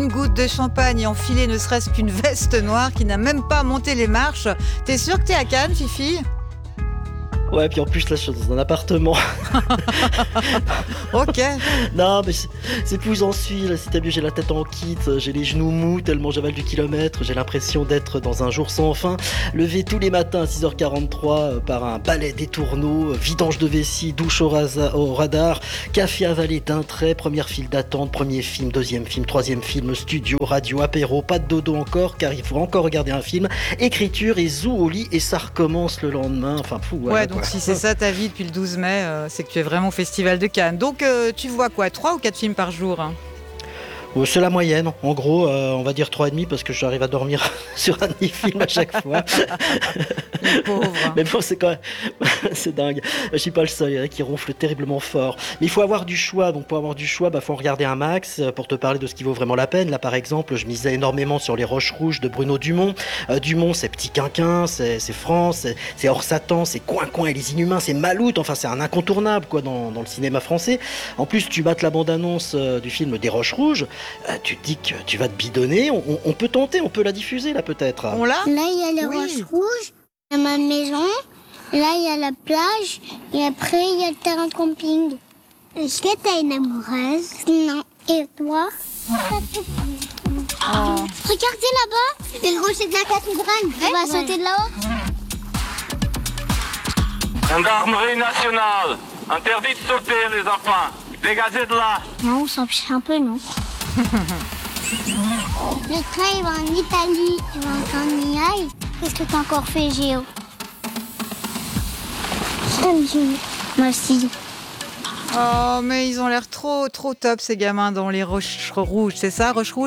une goutte de champagne et enfiler ne serait-ce qu'une veste noire qui n'a même pas monté les marches. T'es sûre que t'es à Cannes, Fifi ? Ouais, puis en plus, là, je suis dans un appartement. Ok. Non, mais c'est plus j'en suis. Là, si t'as vu, j'ai la tête en kit, j'ai les genoux mous tellement j'avale du kilomètre. J'ai l'impression d'être dans un jour sans fin. Levé tous les matins à 6h43 par un balai des tourneaux, vidange de vessie, douche au radar, café avalé d'un trait, première file d'attente, premier film, deuxième film, troisième film, studio, radio, apéro, pas de dodo encore, car il faut encore regarder un film, écriture et zou au lit, et ça recommence le lendemain. Enfin, fou. Voilà, ouais, donc si c'est ça ta vie depuis le 12 mai, c'est que tu es vraiment au Festival de Cannes. Donc tu vois quoi, 3 ou 4 films par jour, hein ? C'est la moyenne, en gros, on va dire 3,5 parce que j'arrive à dormir sur un demi-film à chaque fois. Les pauvres. Mais bon, c'est quand même... c'est dingue. Je suis pas le seul, il y en a qui ronflent terriblement fort. Mais il faut avoir du choix, donc pour avoir du choix, faut en regarder un max pour te parler de ce qui vaut vraiment la peine. Là, par exemple, je misais énormément sur Les Roches Rouges de Bruno Dumont. Dumont, c'est Petit Quinquin, c'est France, c'est Hors Satan, c'est Coin et les Inhumains, c'est Maloute, enfin c'est un incontournable quoi dans le cinéma français. En plus, tu mates la bande-annonce du film Des Roches Rouges, tu te dis que tu vas te bidonner, on peut tenter, on peut la diffuser là peut-être. On l'a ? Là, il y a les Roches Rouges, il y a ma maison, là, il y a la plage, et après, il y a le terrain de camping. Est-ce que t'as une amoureuse ? Non. Et toi ? Regardez là-bas, c'est le rocher de la cathédrale. On va sauter de là-haut. Gendarmerie nationale, interdit de sauter les enfants. Dégagez de là. Non, on s'en fiche un peu, non ? Le train, il va en Italie. Tu veux qu'on y aille ? Qu'est-ce que t'as encore fait, Géo ? J'aime Géo. Moi aussi. Oh, mais ils ont l'air trop top, ces gamins, dans Les Roches Rouges. C'est ça, Roches Rouges ?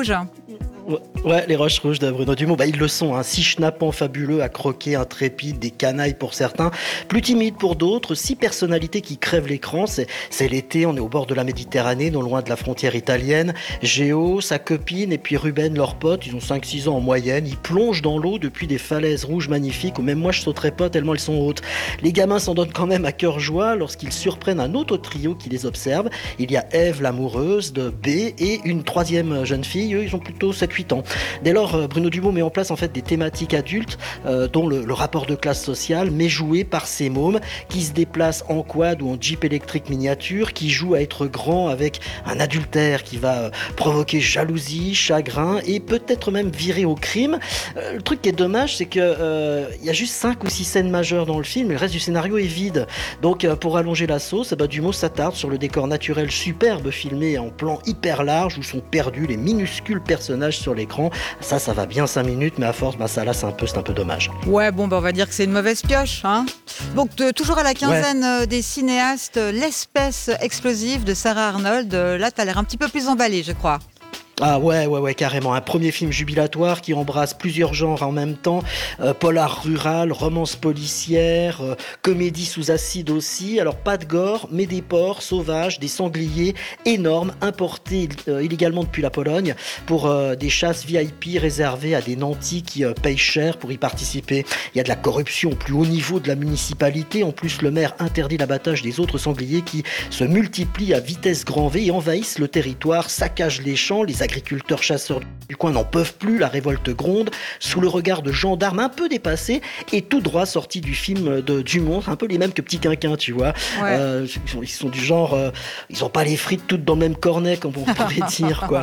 Ouais, Les Roches Rouges de Bruno Dumont, ils le sont, hein. Si schnappants fabuleux, à croquer, intrépides, des canailles pour certains, plus timides pour d'autres, 6 personnalités qui crèvent l'écran. C'est l'été, on est au bord de la Méditerranée, non loin de la frontière italienne. Géo, sa copine et puis Ruben, leur pote, ils ont 5-6 ans en moyenne, ils plongent dans l'eau depuis des falaises rouges magnifiques où même moi je sauterais pas tellement elles sont hautes. Les gamins s'en donnent quand même à cœur joie lorsqu'ils surprennent un autre trio qui les observe. Il y a Ève, l'amoureuse de B, et une troisième jeune fille, eux ils ont plutôt 7-8 ans. Dès lors, Bruno Dumont met en place en fait des thématiques adultes, dont le rapport de classe sociale, mais joué par ces mômes qui se déplacent en quad ou en jeep électrique miniature, qui jouent à être grand avec un adultère qui va provoquer jalousie, chagrin et peut-être même virer au crime. Le truc qui est dommage, c'est que il y a juste 5 ou 6 scènes majeures dans le film, et le reste du scénario est vide. Donc pour allonger la sauce, Dumont s'attarde sur le décor naturel superbe filmé en plan hyper large où sont perdus les minuscules personnages sur l'écran. Ça va bien 5 minutes, mais à force, ça là, c'est un peu dommage. Ouais, bon, on va dire que c'est une mauvaise pioche, hein. Donc, toujours à la quinzaine des cinéastes, L'espèce explosive de Sarah Arnold. Là, t'as l'air un petit peu plus emballé, je crois. Ah ouais, carrément. Un premier film jubilatoire qui embrasse plusieurs genres en même temps. Polar rural, romance policière, comédie sous acide aussi. Alors pas de gore, mais des porcs sauvages, des sangliers énormes, importés illégalement depuis la Pologne pour des chasses VIP réservées à des nantis qui payent cher pour y participer. Il y a de la corruption au plus haut niveau de la municipalité. En plus, le maire interdit l'abattage des autres sangliers qui se multiplient à vitesse grand V et envahissent le territoire, saccagent les champs, les agriculteurs chasseurs du coin n'en peuvent plus, la révolte gronde, sous le regard de gendarmes un peu dépassés et tout droit sortis du film de Dumont, un peu les mêmes que Petit Quinquin, tu vois. Ouais. Ils sont du genre, ils ont pas les frites toutes dans le même cornet, comme on pourrait dire, quoi.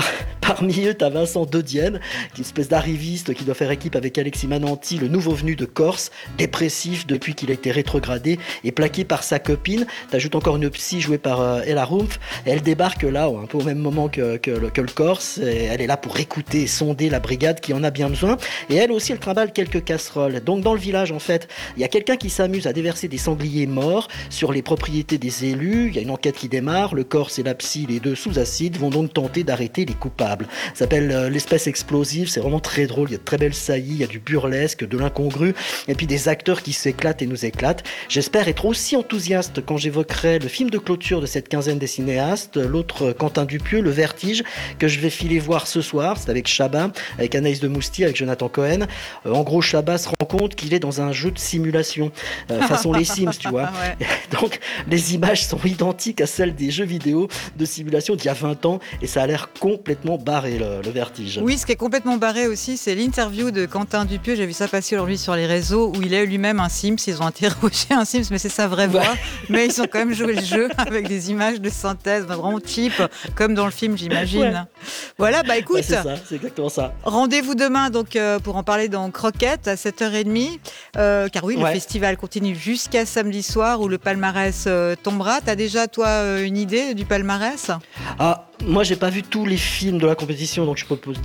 Parmi eux, t'as Vincent Dedienne, qui est une espèce d'arriviste qui doit faire équipe avec Alexis Mananti, le nouveau venu de Corse, dépressif depuis qu'il a été rétrogradé et plaqué par sa copine. T'ajoutes encore une psy jouée par Ella Rumpf, et elle débarque là, un peu au même moment que le Corse, et elle est là pour écouter et sonder la brigade qui en a bien besoin, et elle aussi elle trimballe quelques casseroles. Donc dans le village en fait, il y a quelqu'un qui s'amuse à déverser des sangliers morts sur les propriétés des élus, il y a une enquête qui démarre, le Corse et la psy, les deux sous acide, vont donc tenter d'arrêter les coupables. Ça s'appelle L'espèce explosive, c'est vraiment très drôle, il y a de très belles saillies, il y a du burlesque, de l'incongru, et puis des acteurs qui s'éclatent et nous éclatent. J'espère être aussi enthousiaste quand j'évoquerai le film de clôture de cette quinzaine des cinéastes, l'autre Quentin Dupieux, Le Vertige, que je vais filer voir ce soir, c'est avec Chabat, avec Anaïs de Moustier, avec Jonathan Cohen. En gros, Chabat se rend compte compte qu'il est dans un jeu de simulation, façon les Sims, tu vois. Ouais. Donc les images sont identiques à celles des jeux vidéo de simulation d'il y a 20 ans et ça a l'air complètement barré le Vertige. Oui, ce qui est complètement barré aussi, c'est l'interview de Quentin Dupieux. J'ai vu ça passer aujourd'hui sur les réseaux où il a eu lui-même un Sims. Ils ont interrogé un Sims, mais c'est sa vraie voix. Mais ils ont quand même joué le jeu avec des images de synthèse vraiment cheap, comme dans le film, j'imagine. Ouais. Voilà, bah écoute, c'est ça, c'est exactement ça. Rendez-vous demain donc pour en parler dans Croquette à 7h30. Car oui, le festival continue jusqu'à samedi soir où le palmarès tombera. T'as déjà, toi, une idée du palmarès ? Moi, j'ai pas vu tous les films de la compétition, donc je peux